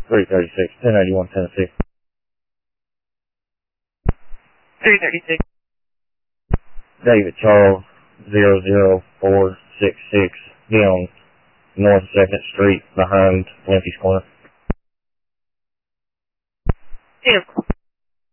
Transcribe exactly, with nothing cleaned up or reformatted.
three thirty-six, ten eighty-one, Tennessee. three thirty-six. David Charles, zero zero four six six, be on North second Street behind Lindsay's Corner. Two.